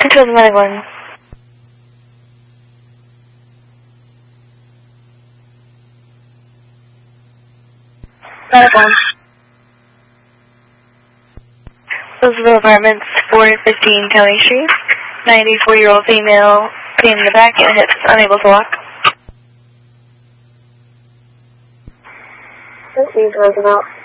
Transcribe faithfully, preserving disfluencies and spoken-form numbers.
Control the medic one. Medic one. Roosevelt Apartments, four fifteen County Street. ninety-four-year-old female, pain in the back and hips, unable to walk. This is Roosevelt.